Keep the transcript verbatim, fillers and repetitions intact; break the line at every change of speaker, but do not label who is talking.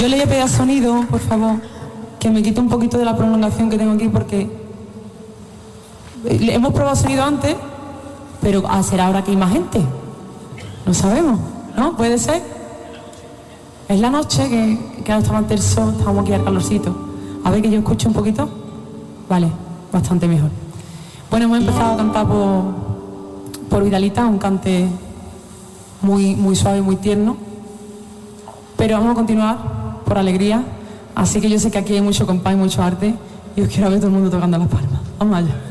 Yo le voy a pedir a sonido, por favor, que me quite un poquito de la prolongación que tengo aquí, porque hemos probado sonido antes, pero a ser ahora que hay más gente. No sabemos, ¿no? Puede ser. Es la noche que, que ahora está más del sol, estamos aquí al calorcito. A ver que yo escuche un poquito. Vale, bastante mejor. Bueno, hemos empezado a cantar por, por Vidalita, un cante muy, muy suave, muy tierno. Pero vamos a continuar por alegría. Así que yo sé que aquí hay mucho compás y mucho arte. Y os quiero ver todo el mundo tocando las palmas. Vamos allá.